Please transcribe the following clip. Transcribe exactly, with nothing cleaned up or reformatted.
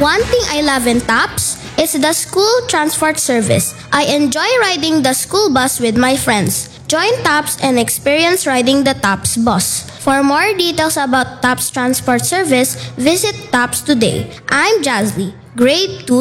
One thing I love in TAPS is the school transport service. I enjoy riding the school bus with my friends. Join TAPS and experience riding the TAPS bus. For more details about TAPS transport service, visit TAPS today. I'm Jazly, grade two